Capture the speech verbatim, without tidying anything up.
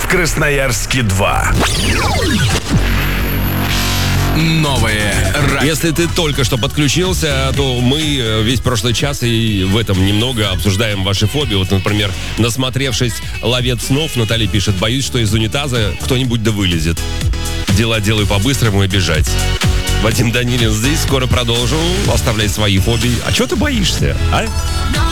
Красноярске два. Новое радио. Если ты только что подключился, то мы весь прошлый час и в этом немного обсуждаем ваши фобии. Вот, например, насмотревшись «Ловец снов», Наталья пишет: боюсь, что из унитаза кто-нибудь да вылезет. Дела делаю по-быстрому и бежать. Вадим Данилин здесь, скоро продолжим. Оставляй свои фобии. А чего ты боишься, а?